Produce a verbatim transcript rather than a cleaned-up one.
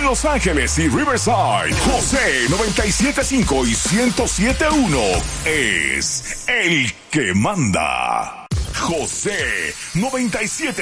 En Los Ángeles y Riverside, José noventa y siete punto cinco y ciento siete punto uno es el que manda. José noventa y siete